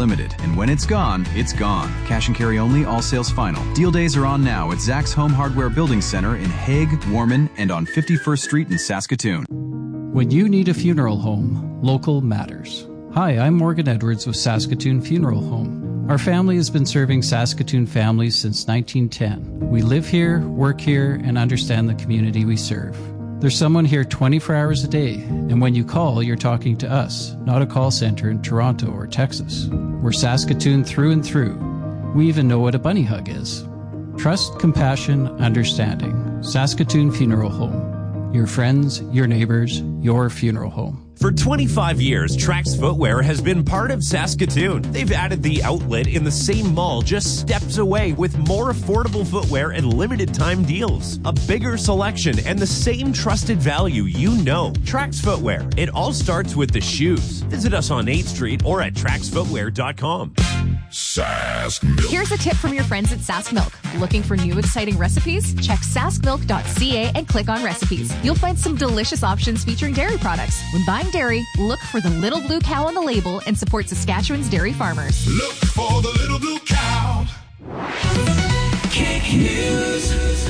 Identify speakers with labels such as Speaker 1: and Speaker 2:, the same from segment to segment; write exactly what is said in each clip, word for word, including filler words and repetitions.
Speaker 1: limited, and when it's gone, it's gone. Cash and carry only, all sales final. Deal days are on now at Zach's Home Hardware Building Center in Hague, Warman, and on fifty-first Street in Saskatoon.
Speaker 2: When you need a funeral home, local matters. Hi, I'm Morgan Edwards with Saskatoon Funeral Home. Our family has been serving Saskatoon families since nineteen ten. We live here, work here, and understand the community we serve. There's someone here twenty-four hours a day, and when you call, you're talking to us, not a call center in Toronto or Texas. We're Saskatoon through and through. We even know what a bunny hug is. Trust, compassion, understanding. Saskatoon Funeral Home. Your friends, your neighbors, your funeral home.
Speaker 3: For twenty-five years, Trax Footwear has been part of Saskatoon. They've added the outlet in the same mall just steps away with more affordable footwear and limited time deals. A bigger selection and the same trusted value you know. Trax Footwear. It all starts with the shoes. Visit us on eighth Street or at trax footwear dot com.
Speaker 4: Sask Milk.
Speaker 5: Here's a tip from your friends at Sask Milk. Looking for new exciting recipes? Check sask milk dot c a and click on recipes. You'll find some delicious options featuring dairy products. When buying dairy, look for the little blue cow on the label and support Saskatchewan's dairy farmers.
Speaker 4: Look for the little blue cow. Kick News.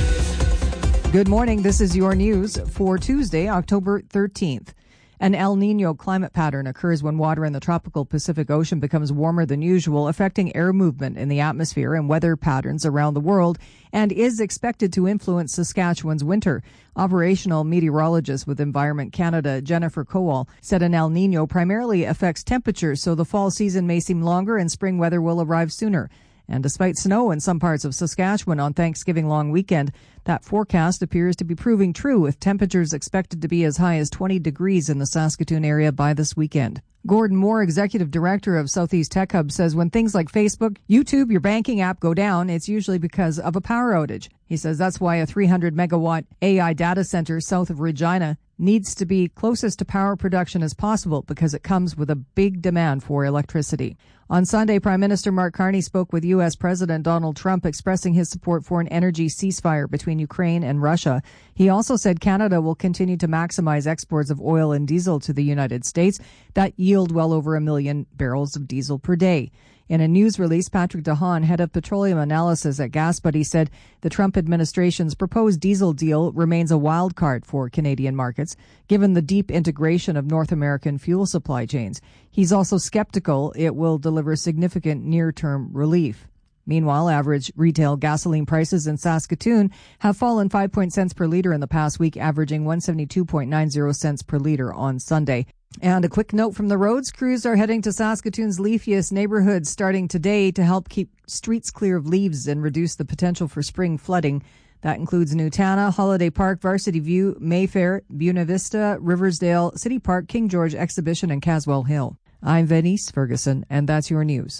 Speaker 6: Good morning. This is your news for Tuesday, October thirteenth. An El Niño climate pattern occurs when water in the tropical Pacific Ocean becomes warmer than usual, affecting air movement in the atmosphere and weather patterns around the world, and is expected to influence Saskatchewan's winter. Operational meteorologist with Environment Canada, Jennifer Kowal, said an El Niño primarily affects temperatures, so the fall season may seem longer and spring weather will arrive sooner. And despite snow in some parts of Saskatchewan on Thanksgiving long weekend, that forecast appears to be proving true, with temperatures expected to be as high as twenty degrees in the Saskatoon area by this weekend. Gordon Moore, executive director of Southeast Tech Hub, says when things like Facebook, YouTube, your banking app go down, it's usually because of a power outage. He says that's why a three hundred megawatt A I data center south of Regina needs to be closest to power production as possible because it comes with a big demand for electricity. On Sunday, Prime Minister Mark Carney spoke with U S President Donald Trump, expressing his support for an energy ceasefire between Ukraine and Russia. He also said Canada will continue to maximize exports of oil and diesel to the United States that yield well over a million barrels of diesel per day. In a news release, Patrick DeHaan, head of petroleum analysis at GasBuddy, said the Trump administration's proposed diesel deal remains a wild card for Canadian markets, given the deep integration of North American fuel supply chains. He's also skeptical it will deliver significant near-term relief. Meanwhile, average retail gasoline prices in Saskatoon have fallen five point cents per litre in the past week, averaging one hundred seventy-two point nine zero cents per litre on Sunday. And a quick note from the roads. Crews are heading to Saskatoon's leafiest neighborhoods starting today to help keep streets clear of leaves and reduce the potential for spring flooding. That includes Nutana, Holiday Park, Varsity View, Mayfair, Buena Vista, Riversdale, City Park, King George Exhibition, and Caswell Hill. I'm Venice Ferguson, and that's your news.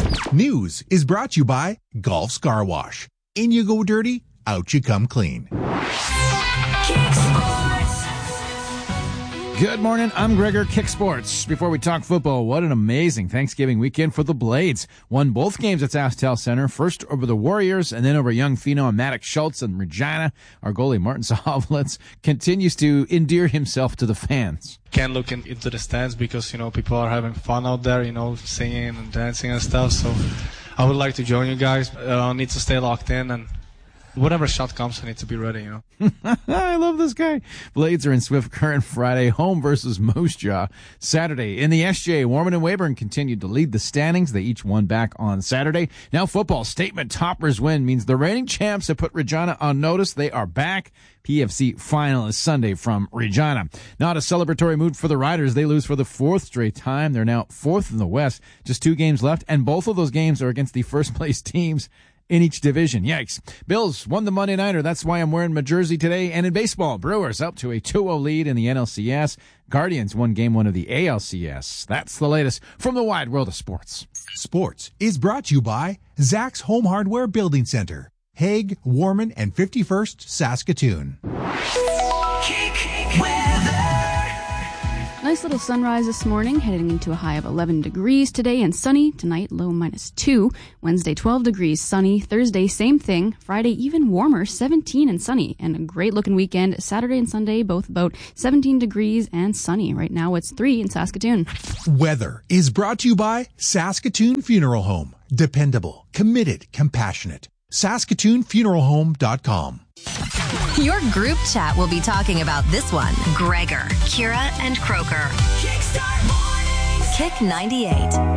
Speaker 7: News is brought to you by Golf's Car Wash. In you go dirty, out you come clean.
Speaker 8: Good morning, I'm Gregor, Kick Sports. Before we talk football, what an amazing Thanksgiving weekend for the Blades. Won both games at SaskTel Center, first over the Warriors and then over young phenom Maddox Schultz and Regina. Our goalie Martin Sahovlitz continues to endear himself to the fans.
Speaker 9: Can't look in, into the stands because, you know, people are having fun out there, you know, singing and dancing and stuff. So I would like to join you guys. I uh, need to stay locked in, and whatever shot comes, I need to be ready, you know.
Speaker 8: I love this guy. Blades are in Swift Current Friday, home versus Moose Jaw. Saturday in the S J, Warman and Weyburn continued to lead the standings. They each won back on Saturday. Now football, statement toppers win means the reigning champs have put Regina on notice. They are back. P F C final is Sunday from Regina. Not a celebratory mood for the Riders. They lose for the fourth straight time. They're now fourth in the West. Just two games left, and both of those games are against the first place teams in each division. Yikes. Bills won the Monday Nighter. That's why I'm wearing my jersey today. And in baseball, Brewers up to a two oh lead in the N L C S. Guardians won game one of the A L C S. That's the latest from the wide world of sports.
Speaker 7: Sports is brought to you by Zach's Home Hardware Building Center, Hague, Warman, and fifty-first Saskatoon.
Speaker 10: Nice nice little sunrise this morning, heading into a high of eleven degrees today and sunny. Tonight, low minus two. Wednesday, twelve degrees, sunny. Thursday, same thing. Friday, even warmer, seventeen and sunny. And a great looking weekend. Saturday and Sunday, both about seventeen degrees and sunny. Right now, it's three in Saskatoon.
Speaker 7: Weather is brought to you by Saskatoon Funeral Home. Dependable, committed, compassionate. Saskatoon Funeral Home dot com.
Speaker 11: Your group chat will be talking about this one. Gregor, Kira, and Croker. Kickstart Mornings. Kick ninety-eight.